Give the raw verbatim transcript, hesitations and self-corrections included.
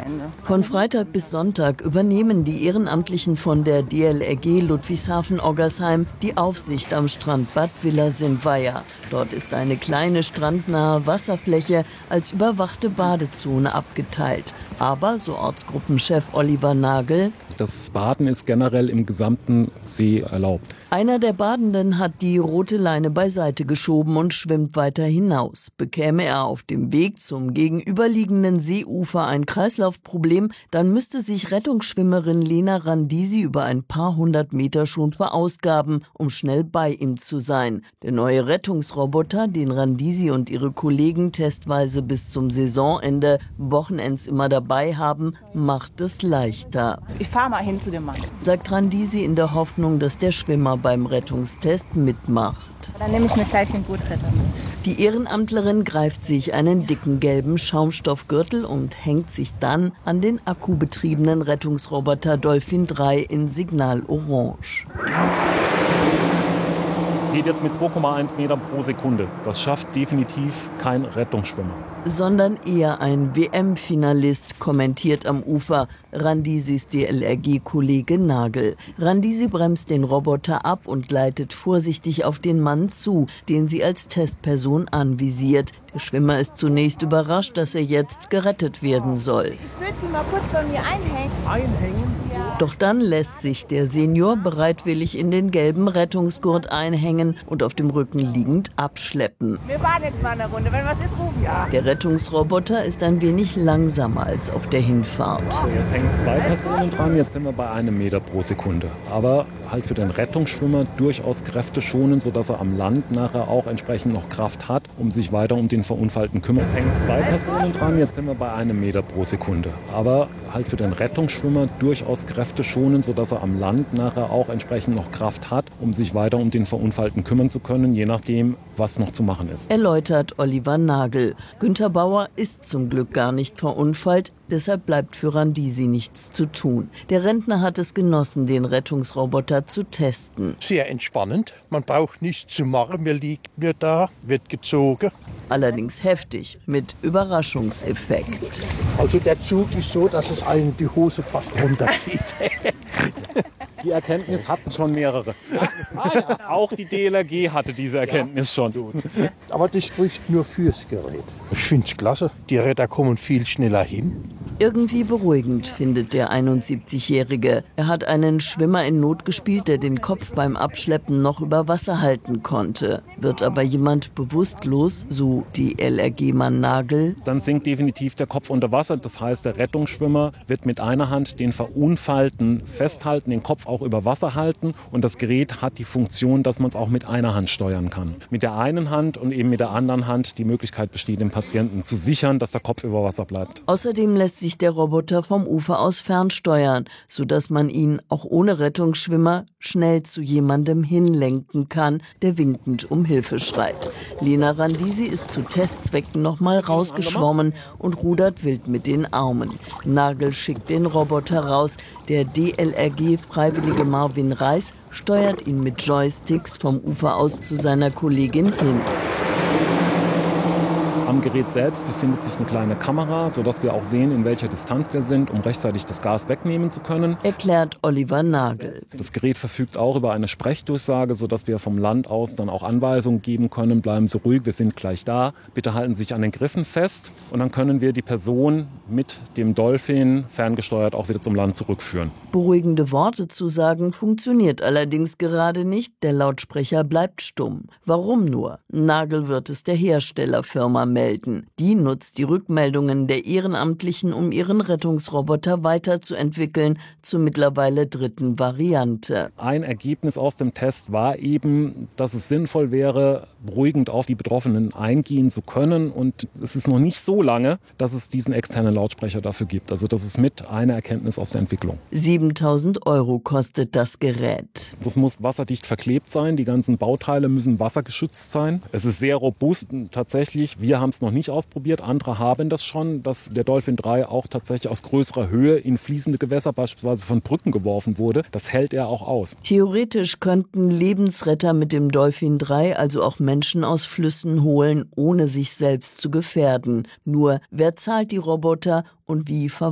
Wochenende. Von Freitag bis Sonntag übernehmen die Ehrenamtlichen von der D L R G Ludwigshafen-Oggersheim die Aufsicht am Strand Bad Villa-Sindweier. Dort ist eine kleine strandnahe Wasserfläche als überwachte Badezone abgeteilt. Aber, so Ortsgruppenchef Oliver Nagel, das Baden ist generell im gesamten See erlaubt. Einer der Badenden hat die rote Leine beiseite geschoben und schwimmt weiter hinaus. Bekäme er auf dem Weg zum gegenüberliegenden Seeufer ein Kreislaufproblem, dann müsste sich Rettungsschwimmerin Lena Randisi über ein paar hundert Meter schon verausgaben, um schnell bei ihm zu sein. Der neue Rettungsroboter, den Randisi und ihre Kollegen testweise bis zum Saisonende Wochenends immer dabei haben, macht es leichter. Ich fahre mal hin zu dem Mann, sagt Randisi in der Hoffnung, dass der Schwimmer beim Rettungstest mitmacht. Dann nehme ich mir gleich den Bootretter mit. Die Ehrenamtlerin greift sich einen dicken gelben Schaumstoffgürtel und hängt sich dann an den akkubetriebenen Rettungsroboter Dolphin drei in Signal Orange. Es geht jetzt mit zwei Komma eins Metern pro Sekunde. Das schafft definitiv kein Rettungsschwimmer. Sondern eher ein W M-Finalist, kommentiert am Ufer Randisis D L R G-Kollege Nagel. Randisi bremst den Roboter ab und gleitet vorsichtig auf den Mann zu, den sie als Testperson anvisiert. Der Schwimmer ist zunächst überrascht, dass er jetzt gerettet werden soll. Ich würde Sie mal kurz bei mir einhängen. Einhängen? Ja. Doch dann lässt sich der Senior bereitwillig in den gelben Rettungsgurt einhängen und auf dem Rücken liegend abschleppen. Wir fahren jetzt mal eine Runde. Wenn was ist, rufen ja. Der Rettungsroboter ist ein wenig langsamer als auf der Hinfahrt. So, jetzt hängen zwei Personen dran, jetzt sind wir bei einem Meter pro Sekunde. Aber halt für den Rettungsschwimmer durchaus kräfteschonend, sodass er am Land nachher auch entsprechend noch Kraft hat, um sich weiter um den Verunfallten kümmern. Jetzt hängen zwei Personen dran, jetzt sind wir bei einem Meter pro Sekunde. Aber halt für den Rettungsschwimmer durchaus kräfteschonend, sodass er am Land nachher auch entsprechend noch Kraft hat, um sich weiter um den Verunfallten kümmern zu können, je nachdem, was noch zu machen ist. Erläutert Oliver Nagel. Günter Bauer ist zum Glück gar nicht verunfallt, deshalb bleibt für Randisi nichts zu tun. Der Rentner hat es genossen, den Rettungsroboter zu testen. Sehr entspannend. Man braucht nichts zu machen. Mir liegt mir da, wird gezogen. Allerdings heftig, mit Überraschungseffekt. Also der Zug ist so, dass es einen die Hose fast runterzieht. Die Erkenntnis hatten schon mehrere. Ah, ja. Auch die D L R G hatte diese Erkenntnis schon. Aber das spricht nur fürs Gerät. Ich finde es klasse. Die Retter kommen viel schneller hin. Irgendwie beruhigend, findet der einundsiebzigjährige. Er hat einen Schwimmer in Not gespielt, der den Kopf beim Abschleppen noch über Wasser halten konnte. Wird aber jemand bewusstlos, so D L R G-Mann Nagel, dann sinkt definitiv der Kopf unter Wasser. Das heißt, der Rettungsschwimmer wird mit einer Hand den Verunfallten festhalten, den Kopf auch über Wasser halten. Und das Gerät hat die Funktion, dass man es auch mit einer Hand steuern kann. Mit der einen Hand und eben mit der anderen Hand die Möglichkeit besteht, den Patienten zu sichern, dass der Kopf über Wasser bleibt. Außerdem lässt sich der Roboter vom Ufer aus fernsteuern, sodass man ihn auch ohne Rettungsschwimmer schnell zu jemandem hinlenken kann, der winkend um Hilfe schreit. Lena Randisi ist zu Testzwecken nochmal rausgeschwommen und rudert wild mit den Armen. Nagel schickt den Roboter raus. Der D L R G-Freiwillige Marvin Reis steuert ihn mit Joysticks vom Ufer aus zu seiner Kollegin hin. Am Gerät selbst befindet sich eine kleine Kamera, sodass wir auch sehen, in welcher Distanz wir sind, um rechtzeitig das Gas wegnehmen zu können. Erklärt Oliver Nagel. Das Gerät verfügt auch über eine Sprechdurchsage, sodass wir vom Land aus dann auch Anweisungen geben können. Bleiben Sie ruhig, wir sind gleich da. Bitte halten Sie sich an den Griffen fest. Und dann können wir die Person mit dem Dolphin ferngesteuert auch wieder zum Land zurückführen. Beruhigende Worte zu sagen funktioniert allerdings gerade nicht. Der Lautsprecher bleibt stumm. Warum nur? Nagel wird es der Herstellerfirma melden. Die nutzt die Rückmeldungen der Ehrenamtlichen, um ihren Rettungsroboter weiterzuentwickeln, zur mittlerweile dritten Variante. Ein Ergebnis aus dem Test war eben, dass es sinnvoll wäre, beruhigend auf die Betroffenen eingehen zu können. Und es ist noch nicht so lange, dass es diesen externen Lautsprecher dafür gibt. Also das ist mit einer Erkenntnis aus der Entwicklung. siebentausend Euro kostet das Gerät. Das muss wasserdicht verklebt sein. Die ganzen Bauteile müssen wassergeschützt sein. Es ist sehr robust tatsächlich. Wir haben es noch nicht ausprobiert. Andere haben das schon, dass der Dolphin drei auch tatsächlich aus größerer Höhe in fließende Gewässer, beispielsweise von Brücken, geworfen wurde. Das hält er auch aus. Theoretisch könnten Lebensretter mit dem Dolphin drei also auch Menschen aus Flüssen holen, ohne sich selbst zu gefährden. Nur, wer zahlt die Roboter und wie verwaltet